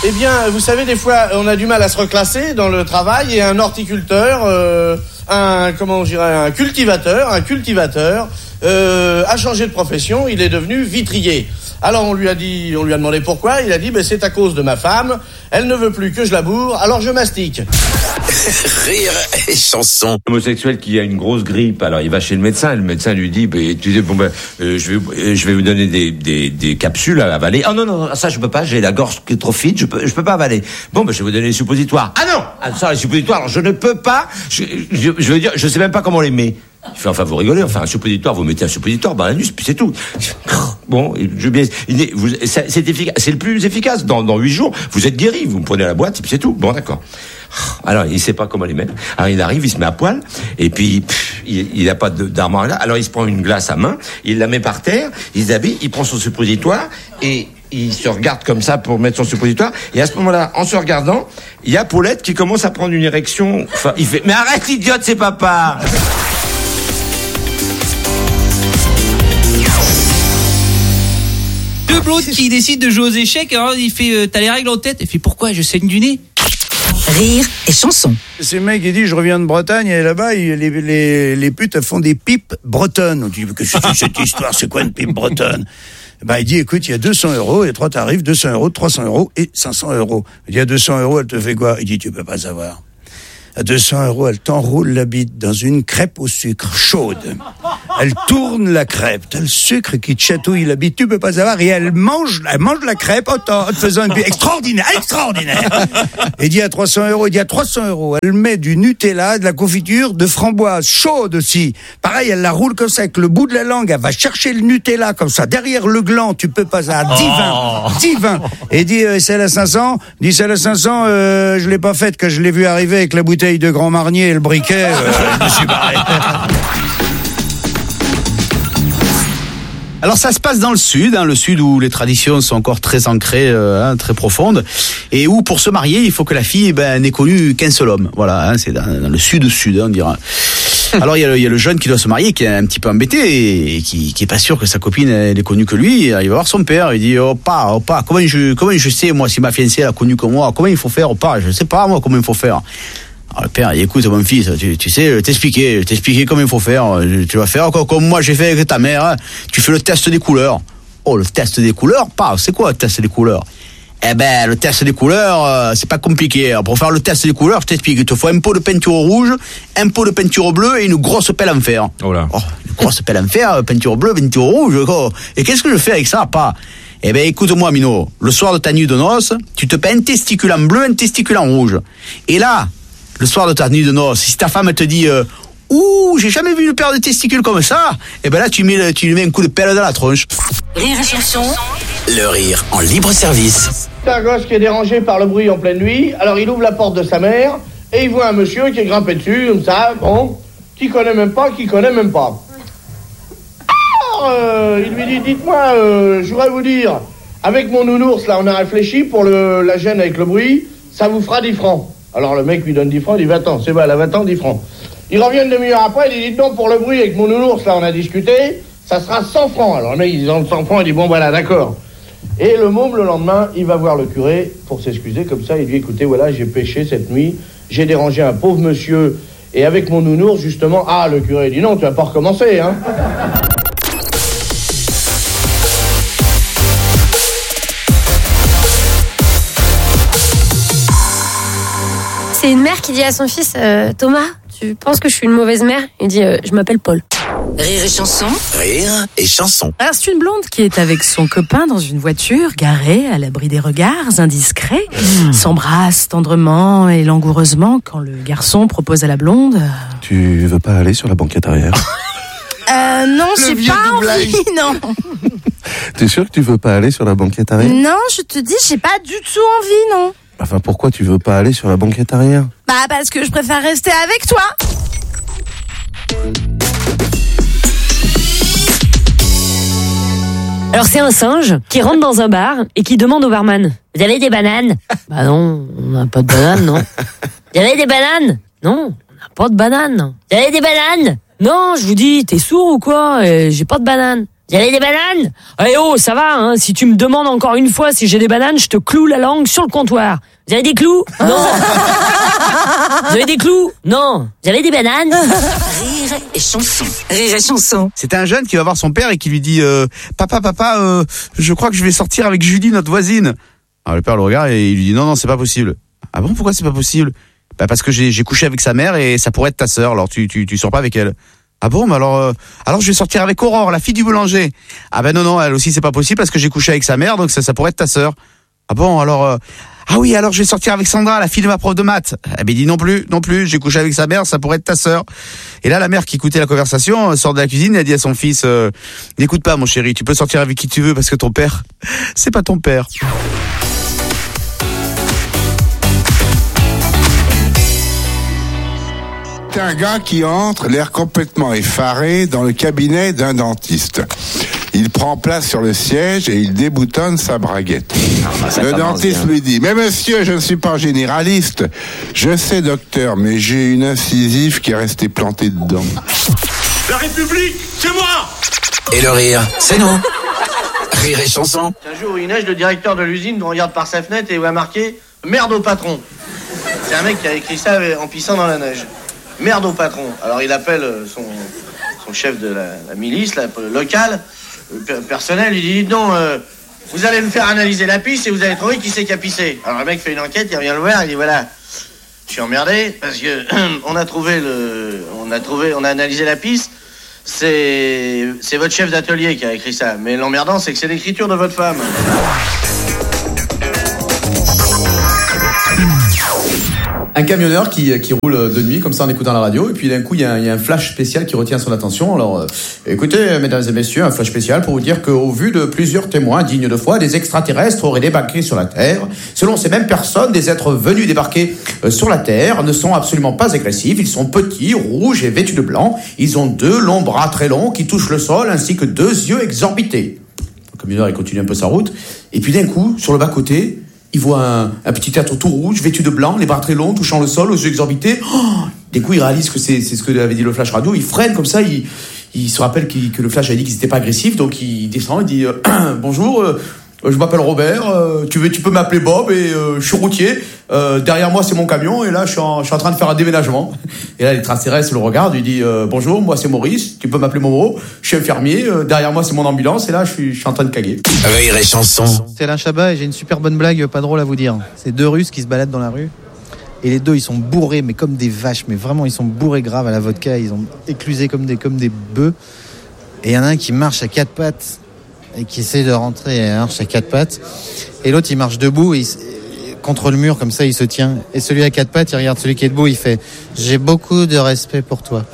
Eh bien, vous savez, des fois, on a du mal à se reclasser dans le travail, et un horticulteur, un cultivateur, a changé de profession, il est devenu vitrier. Alors on lui a demandé pourquoi, il a dit c'est à cause de ma femme, elle ne veut plus que je la bourre, alors je mastique. Rire et chanson. Homosexuel qui a une grosse grippe, alors il va chez le médecin lui dit je vais vous donner des capsules à avaler. Oh non, ça je peux pas, j'ai la gorge qui est trop fine, je peux pas avaler. Je vais vous donner les suppositoires. Ah non, ça les suppositoires, alors je ne peux pas, je veux dire, je sais même pas comment on les met. Il fait, enfin, vous rigolez, enfin, un suppositoire, vous mettez un suppositoire dans l'anus, puis c'est tout. Bon, c'est efficace, c'est le plus efficace. Dans 8 jours, vous êtes guéri, vous me prenez la boîte, et puis c'est tout. Bon, d'accord. Alors, il sait pas comment les mettre. Alors, il arrive, il se met à poil, et puis, il a pas d'armoire là. Alors, il se prend une glace à main, il la met par terre, il s'habille, il prend son suppositoire, et il se regarde comme ça pour mettre son suppositoire, et à ce moment-là, en se regardant, il y a Paulette qui commence à prendre une érection. Enfin, il fait, mais arrête, idiote, c'est papa! Deux blondes qui décident de jouer aux échecs, alors il fait t'as les règles en tête, il fait pourquoi je saigne du nez. Rire et chanson. C'est le mec qui dit je reviens de Bretagne et là-bas les putes elles font des pipes bretonnes. On dit que c'est cette histoire, c'est quoi une pipe bretonne? Il dit écoute, il y a 200 €, il y a 3 tarifs, 200 €, 300 € et 500 €. Il dit à 200 €, elle te fait quoi? Il dit tu peux pas savoir. À 200 €, elle t'enroule la bite dans une crêpe au sucre chaude. Elle tourne la crêpe, t'as le sucre qui te chatouille la bite, tu peux pas savoir, et elle mange la crêpe en te faisant une bite extraordinaire. Et dit à 300 €, il dit à 300 €, elle met du Nutella, de la confiture, de framboise chaude aussi. Pareil, elle la roule comme ça avec le bout de la langue, elle va chercher le Nutella comme ça derrière le gland, tu peux pas savoir. Divin. Et dit celle à 500, je l'ai pas faite, que je l'ai vu arriver avec la bouteille de Grand Marnier et le briquet, je me suis barré. Alors ça se passe dans le sud où les traditions sont encore très ancrées, très profondes, et où pour se marier il faut que la fille n'ait connu qu'un seul homme. Voilà, c'est dans le sud, on dira. Alors il y a le jeune qui doit se marier, qui est un petit peu embêté et qui est pas sûr que sa copine elle ait connu que lui. Il va voir son père, il dit Opa, comment je sais moi si ma fiancée elle a connu que moi, comment il faut faire, Opa, je sais pas moi comment il faut faire. Alors le père, il dit, écoute mon fils, tu sais, je vais t'expliquer comment il faut faire. Tu vas faire comme moi j'ai fait avec ta mère, tu fais le test des couleurs. Oh, le test des couleurs, c'est quoi le test des couleurs? Le test des couleurs, c'est pas compliqué. Pour faire le test des couleurs, je t'explique, il te faut un pot de peinture rouge, un pot de peinture bleue et une grosse pelle en fer. Oh là. Une grosse pelle en fer, peinture bleue, peinture rouge, quoi. Et qu'est-ce que je fais avec ça, pas? Écoute-moi, Mino, le soir de ta nuit de noces, tu te peins un testicule en bleu, un testicule en rouge. Et là, le soir de ta nuit de noces, si ta femme te dit j'ai jamais vu une paire de testicules comme ça, là tu lui mets un coup de pelle dans la tronche. Rire et chanson. Le rire en libre service. C'est un gosse qui est dérangé par le bruit en pleine nuit, alors il ouvre la porte de sa mère et il voit un monsieur qui est grimpé dessus comme ça, qui connaît même pas. Alors il lui dit dites-moi, je voudrais vous dire, avec mon nounours là on a réfléchi pour la gêne avec le bruit, ça vous fera 10 francs. Alors le mec lui donne 10 francs, il dit va-t'en, c'est bon, là va-t'en, 10 francs. Il revient une demi-heure après, il dit non, pour le bruit avec mon nounours, là on a discuté, ça sera 100 francs. Alors le mec il dit 100 francs, il dit bon voilà, d'accord. Et le môme le lendemain, il va voir le curé pour s'excuser comme ça, il dit écoutez voilà, j'ai péché cette nuit, j'ai dérangé un pauvre monsieur, et avec mon nounours justement, le curé dit non, tu vas pas recommencer, hein. C'est une mère qui dit à son fils Thomas, tu penses que je suis une mauvaise mère? Il dit je m'appelle Paul. Rire et chanson. Rire et chanson. Alors, c'est une blonde qui est avec son copain dans une voiture garée à l'abri des regards indiscrets, s'embrasse tendrement et langoureusement quand le garçon propose à la blonde Tu veux pas aller sur la banquette arrière? Non, j'ai pas envie, non. T'es sûr que tu veux pas aller sur la banquette arrière? Non, je te dis, j'ai pas du tout envie, non. Enfin, pourquoi tu veux pas aller sur la banquette arrière? Parce que je préfère rester avec toi. Alors c'est un singe qui rentre dans un bar et qui demande au barman « Vous avez des bananes ?» Bah non, on n'a pas de bananes, non. « Vous avez des bananes ?» Non, on n'a pas de bananes. « Vous avez des bananes ?» Non, je vous dis, t'es sourd ou quoi? J'ai pas de bananes. « Vous avez des bananes? Eh oh, ça va, hein. Si tu me demandes encore une fois si j'ai des bananes, je te cloue la langue sur le comptoir. Vous avez des clous? Non. Vous avez des clous? Non. Vous avez des bananes? Rire et chanson. Rire et chanson. C'est un jeune qui va voir son père et qui lui dit papa, je crois que je vais sortir avec Julie, notre voisine. Alors le père le regarde et il lui dit non, c'est pas possible. Ah bon, pourquoi c'est pas possible? Bah parce que j'ai couché avec sa mère et ça pourrait être ta sœur, alors tu sors pas avec elle. Ah bon, mais alors je vais sortir avec Aurore, la fille du boulanger. Ah ben non, elle aussi c'est pas possible parce que j'ai couché avec sa mère, donc ça pourrait être ta sœur. Ah bon, alors ah oui, alors je vais sortir avec Sandra, la fille de ma prof de maths. Eh ben il dit non plus, j'ai couché avec sa mère, ça pourrait être ta sœur. Et là la mère qui écoutait la conversation sort de la cuisine et a dit à son fils n'écoute pas mon chéri, tu peux sortir avec qui tu veux parce que ton père, c'est pas ton père. C'est un gars qui entre, l'air complètement effaré, dans le cabinet d'un dentiste. Il prend place sur le siège et il déboutonne sa braguette. Le dentiste lui dit « Mais monsieur, je ne suis pas généraliste. Je sais, docteur, mais j'ai une incisive qui est restée plantée dedans. » La République, c'est moi! Et le rire, c'est nous. Rire et chanson. Un jour où il neige, le directeur de l'usine regarde par sa fenêtre et voit marqué « Merde au patron ». C'est un mec qui a écrit ça en pissant dans la neige. Merde au patron. Alors il appelle son chef de la milice, locale, personnel, il dit non, vous allez me faire analyser la pisse et vous allez trouver qui c'est qui a pissé. Alors le mec fait une enquête, il revient le voir, il dit voilà, je suis emmerdé parce que on a analysé la pisse, c'est votre chef d'atelier qui a écrit ça. Mais l'emmerdant, c'est que c'est l'écriture de votre femme. Un camionneur qui roule de nuit comme ça en écoutant la radio et puis d'un coup il y a un flash spécial qui retient son attention. Alors écoutez mesdames et messieurs, un flash spécial pour vous dire qu'au vu de plusieurs témoins dignes de foi, des extraterrestres auraient débarqué sur la Terre. Selon ces mêmes personnes, des êtres venus débarquer sur la Terre ne sont absolument pas agressifs. Ils sont petits, rouges et vêtus de blanc. Ils ont 2 longs bras très longs qui touchent le sol ainsi que 2 yeux exorbités. Le camionneur il continue un peu sa route et puis d'un coup sur le bas-côté il voit un petit être tout rouge, vêtu de blanc, les bras très longs, touchant le sol, aux yeux exorbités. D'un coup, il réalise que c'est ce que avait dit le flash radio. Il freine comme ça, il se rappelle que le flash a dit qu'ils n'étaient pas agressifs, donc il descend, il dit bonjour, je m'appelle Robert, tu peux m'appeler Bob et je suis routier. Derrière moi c'est mon camion et là je suis en train de faire un déménagement. Et là l'extraterrestre le regarde, il dit bonjour, moi c'est Maurice, tu peux m'appeler Momo, je suis infirmier, derrière moi c'est mon ambulance et là je suis en train de caguer. Rire et chanson. C'est Alain Chabat et j'ai une super bonne blague pas drôle à vous dire. C'est 2 Russes qui se baladent dans la rue et les 2 ils sont bourrés mais comme des vaches, mais vraiment ils sont bourrés grave à la vodka, ils ont éclusé comme des bœufs et il y en a un qui marche à 4 pattes et qui essaie de rentrer et marche à 4 pattes et l'autre il marche debout et contre le mur comme ça il se tient et celui à 4 pattes il regarde celui qui est debout, il fait j'ai beaucoup de respect pour toi.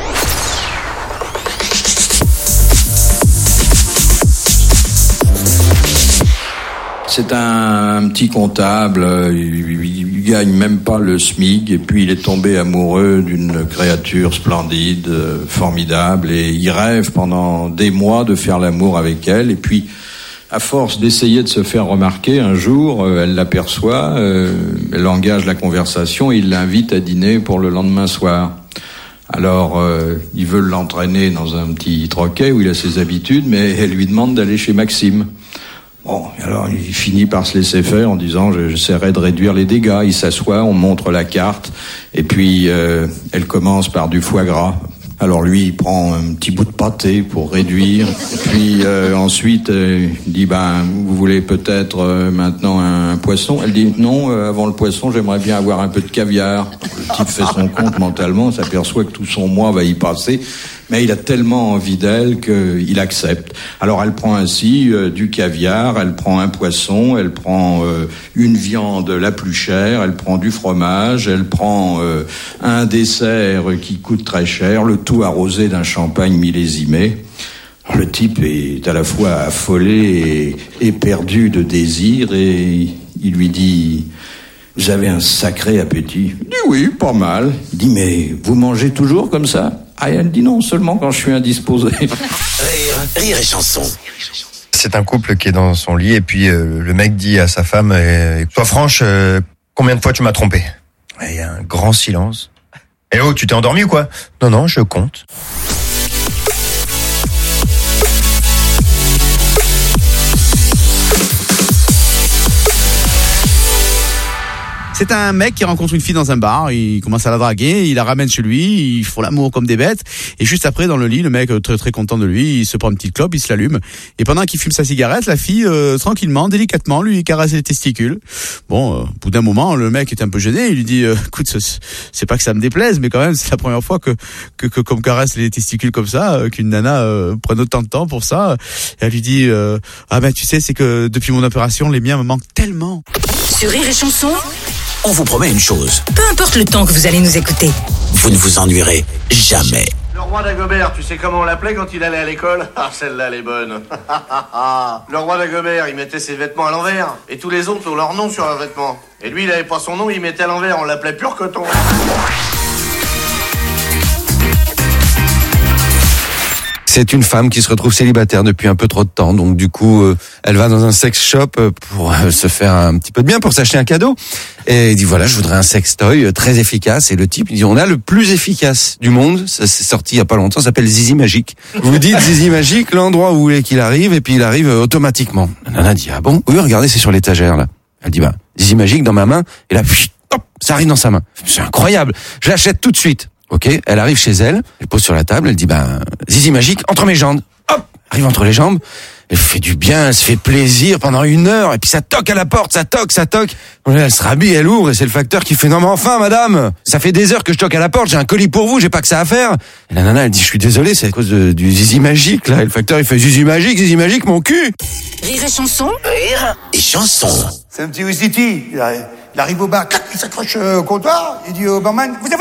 C'est un petit comptable, il gagne même pas le SMIC et puis il est tombé amoureux d'une créature splendide, formidable et il rêve pendant des mois de faire l'amour avec elle et puis à force d'essayer de se faire remarquer, un jour, elle l'aperçoit, elle engage la conversation et il l'invite à dîner pour le lendemain soir. Alors, il veut l'entraîner dans un petit troquet où il a ses habitudes, mais elle lui demande d'aller chez Maxime. Bon, alors il finit par se laisser faire en disant j'essaierai de réduire les dégâts. Il s'assoit, on montre la carte, et puis elle commence par du foie gras. Alors lui, il prend un petit bout de pâté pour réduire. Puis ensuite, il dit vous voulez peut-être maintenant un poisson. Elle dit non, avant le poisson, j'aimerais bien avoir un peu de caviar. Le type fait son compte mentalement, s'aperçoit que tout son mois va y passer. Mais il a tellement envie d'elle qu'il accepte. Alors elle prend ainsi du caviar, elle prend un poisson, elle prend une viande la plus chère, elle prend du fromage, elle prend un dessert qui coûte très cher, le tout arrosé d'un champagne millésimé. Le type est à la fois affolé et perdu de désir et il lui dit « Vous avez un sacré appétit ?» Il dit « Oui, pas mal. » Il dit « Mais vous mangez toujours comme ça ?» Ah, elle dit non, seulement quand je suis indisposé. Rire et chanson. C'est un couple qui est dans son lit et puis le mec dit à sa femme sois franche, combien de fois tu m'as trompé? Et il y a un grand silence. Eh oh, tu t'es endormi ou quoi? Non, je compte. C'est un mec qui rencontre une fille dans un bar, il commence à la draguer, il la ramène chez lui, ils font l'amour comme des bêtes, et juste après dans le lit, le mec très très content de lui, il se prend une petite clope, il se l'allume, et pendant qu'il fume sa cigarette, la fille tranquillement, délicatement, lui caresse les testicules. Bon, au bout d'un moment, le mec est un peu gêné, il lui dit écoute, c'est pas que ça me déplaise, mais quand même c'est la première fois que qu'on me caresse les testicules comme ça, qu'une nana prenne autant de temps pour ça. Et elle lui dit ah ben tu sais, c'est que depuis mon opération, les miens me manquent tellement. Sur Rire et Chanson, On vous promet une chose, peu importe le temps que vous allez nous écouter. vous ne vous ennuierez jamais. Le roi d'Agobert, tu sais comment on l'appelait quand il allait à l'école? Ah, celle-là, elle est bonne. Le roi d'Agobert, il mettait ses vêtements à l'envers. Et tous les autres ont leur nom sur leurs vêtements. Et lui, il avait pas son nom, il mettait à l'envers. On l'appelait pur coton. C'est une femme qui se retrouve célibataire depuis un peu trop de temps. Donc du coup, elle va dans un sex shop pour se faire un petit peu de bien, pour s'acheter un cadeau. Et elle dit voilà, je voudrais un sextoy très efficace. Et le type, il dit on a le plus efficace du monde. Ça s'est sorti il y a pas longtemps, ça s'appelle Zizi Magique. Vous dites Zizi Magique, l'endroit où vous voulez qu'il arrive, et puis il arrive automatiquement. La nana dit ah bon? Oui, regardez, c'est sur l'étagère là. Elle dit bah Zizi Magique dans ma main, et là, hop, ça arrive dans sa main. C'est incroyable. Je l'achète tout de suite. Ok, elle arrive chez elle, elle pose sur la table, elle dit Zizi Magique entre mes jambes. Hop, arrive entre les jambes. Elle fait du bien, elle se fait plaisir pendant 1 heure, et puis ça toque à la porte, ça toque. Elle se rhabille, elle ouvre, et c'est le facteur qui fait non mais enfin madame, ça fait des heures que je toque à la porte, j'ai un colis pour vous, j'ai pas que ça à faire. Et la nana elle dit je suis désolé, c'est à cause du Zizi Magique là. Et le facteur il fait Zizi Magique mon cul. Rire et Chanson. Rire et Chanson. C'est un petit Wistiti. Il arrive au bar, il s'accroche au comptoir, il dit au barman, vous avez